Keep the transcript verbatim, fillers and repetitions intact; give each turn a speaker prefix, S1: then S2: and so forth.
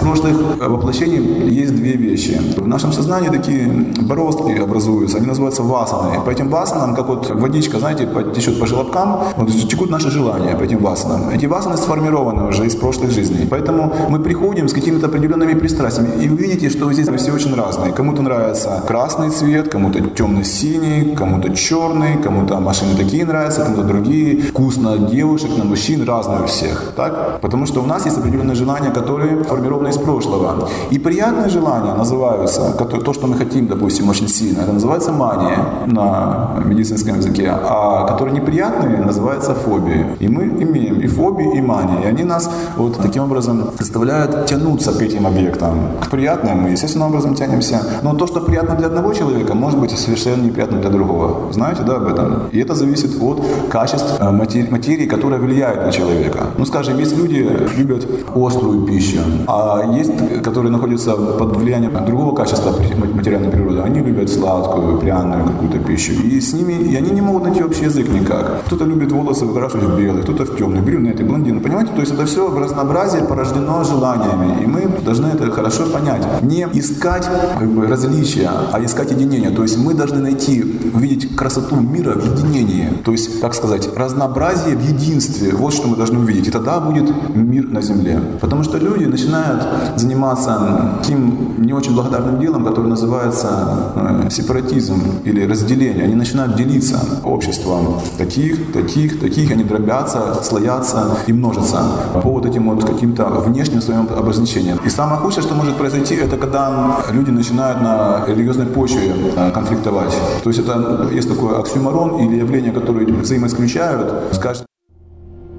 S1: прошлых воплощений есть две вещи. В нашем сознании такие бороздки образуются, они называются васаны. По этим васанам, как вот водичка, знаете, течет по желобкам, вот текут наши желания по этим васанам. Эти васаны сформированы уже из прошлых жизней. Поэтому мы приходим с какими-то определенными пристрастиями. И вы видите, что здесь все очень разные. Кому-то нравится красный цвет, кому-то темно-синий, кому-то черный, кому-то машины такие нравятся, кому-то другие. Вкусно от девушек, на мужчин, разные у всех. Так? Потому что у нас есть определенные желания, которые формированы из прошлого. И приятные желания называются, то, что мы хотим, допустим, очень сильно, это называется мания на медицинском языке. А которые неприятные, называются фобии. И мы имеем и фобии, и мании. И они нас вот таким образом заставляют тянуться к этим объектам. К приятным мы, естественным образом тянемся. Но то, что приятно для одного человека, может быть совершенно неприятно для другого. Знаете, да, об этом? И это зависит от качеств материи, материи, которая влияет на человека. Ну, скажем, есть люди, любят острую пищу, а есть, которые находятся под влиянием другого качества материальной природы. Они любят сладкую, пряную какую-то пищу. И с ними, и они не могут найти общий язык никак. Кто-то любит волосы выкрашивать в белый, кто-то в темный, брюнеты, блондины. Понимаете? То есть это все разнообразие порождено желаниями. И мы должны это хорошо понять. Не искать как бы различия, а искать единение. То есть мы должны найти, увидеть красоту мира в единении. То есть, как сказать, разнообразие в единстве. Вот что мы должны увидеть. И тогда будет мир на земле. Потому что люди начинают заниматься таким не очень благодарным делом, которое называется э, сепаратизм или разделение. Они начинают делиться обществом. Таких, таких, таких. Они дробятся, слоятся и множатся по вот этим вот каким-то внешним своим обозначениям. И самое худшее, что может произойти, это когда люди начинают на религиозной почве э, конфликтовать. То есть это есть такой оксюморон или явление, которое взаимоисключают. Скажем,